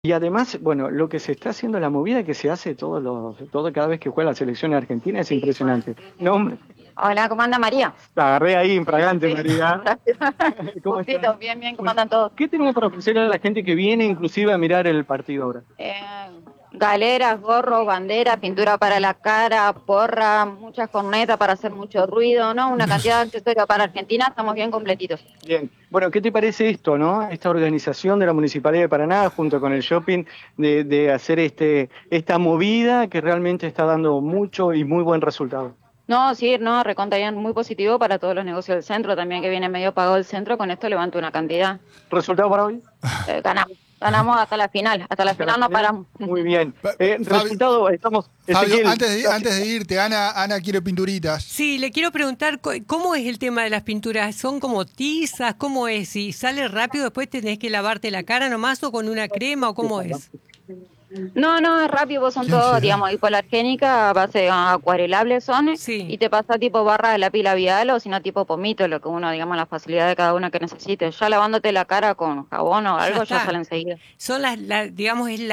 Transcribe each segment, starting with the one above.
Y además, bueno, lo que se está haciendo, la movida que se hace cada vez que juega la selección argentina es impresionante. No, hombre, Hola, ¿cómo anda María? la agarré ahí infragante, Sí, María. gracias. ¿Cómo Justito, estás? bien, bien, ¿cómo Bueno, andan todos? ¿qué tenemos para ofrecerle a la gente que viene inclusive a mirar el partido ahora? Eh, Galeras, gorros, bandera, pintura para la cara, porra, muchas cornetas para hacer mucho ruido, ¿no? Una cantidad de accesorios para Argentina, estamos bien completitos. Bien, bueno, ¿qué te parece esto, no? Esta organización de la Municipalidad de Paraná junto con el shopping de hacer esta movida que realmente está dando mucho y muy buen resultado. No, sí, no, recontra bien, muy positivo para todos los negocios del centro, también que viene medio pagado el centro, con esto levanto una cantidad. ¿Resultado para hoy? Ganamos hasta la Hasta la final no final. paramos. Muy bien. Fabio, Resultado, estamos, Fabio, Ezequiel. antes de irte, Ana quiere pinturitas. Sí, le quiero preguntar cómo es el tema de las pinturas. ¿Son como tizas? ¿Cómo es? Si sale rápido, después tenés que lavarte la cara nomás o con una crema o cómo es. No, no, es rápido, vos son Qué todos, ansiedad. digamos, hipoalergénica, a base acuarelables son, Sí. y te pasa tipo barra de lápiz labial o si no tipo pomito, lo que uno, digamos, la facilidad de cada uno que necesite. Ya lavándote la cara con jabón o algo, ya está. sale enseguida. Son digamos, es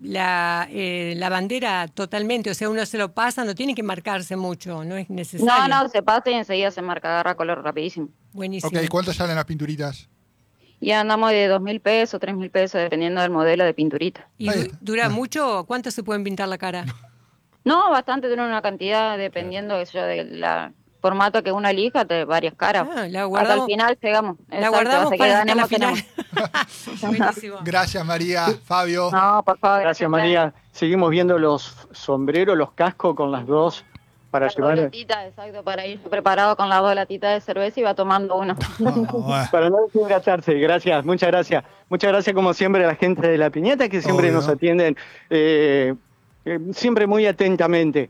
la bandera totalmente. O sea, uno se lo pasa, no tiene que marcarse mucho, no es No, necesario. no, se pasa y enseguida se marca, agarra color rapidísimo. Buenísimo. Ok, ¿cuánto salen las pinturitas? Y andamos de 2.000 pesos, 3.000 pesos, dependiendo del modelo de pinturita. ¿Y Ahí está. dura mucho? ¿Cuánto se pueden pintar la cara? No, bastante, tiene una cantidad, dependiendo, qué sé yo, del formato que uno elija, de varias caras. Ah, la Hasta el guardamos, final llegamos. la Exacto, guardamos hasta que para hasta la ganemos final. tenemos. Buenísimo. Gracias, María. Fabio. No, por favor. Gracias, María. Seguimos viendo los sombreros, los cascos con las dos para Las dos llevar, latitas, exacto, para ir preparado con las 2 latitas de cerveza y va tomando uno. Bueno, para no deshidratarse. Gracias, muchas gracias. Muchas gracias, como siempre, a la gente de La Piñata que siempre obvio. nos atienden siempre muy atentamente.